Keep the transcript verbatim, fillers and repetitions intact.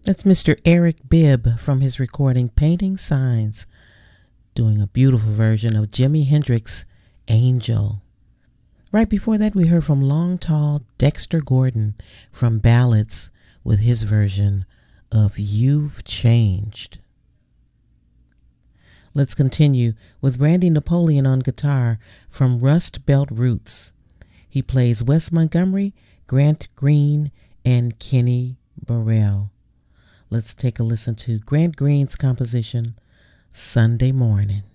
That's Mister Eric Bibb from his recording Painting Signs, doing a beautiful version of Jimi Hendrix's Angel. Right before that, we heard from Long Tall Dexter Gordon from Ballads with his version of You've Changed. Let's continue with Randy Napoleon on guitar from Rust Belt Roots. He plays Wes Montgomery, Grant Green, and Kenny Burrell. Let's take a listen to Grant Green's composition, Sunday Morning.